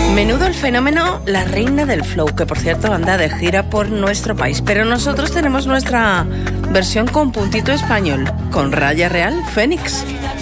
Menudo el fenómeno La Reina del Flow, que por cierto anda de gira por nuestro país. Pero nosotros tenemos nuestra versión con puntito español, con raya real, Fénix.